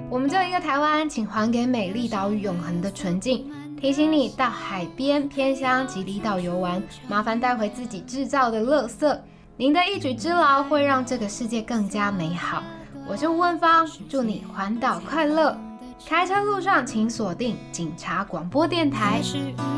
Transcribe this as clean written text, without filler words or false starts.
我们只有一个台湾，请还给美丽岛屿永恒的纯净。提醒你到海边、偏乡及离岛游玩，麻烦带回自己制造的垃圾。您的一举之劳会让这个世界更加美好。我是吴文芳，祝你环岛快乐。开车路上请锁定警察广播电台。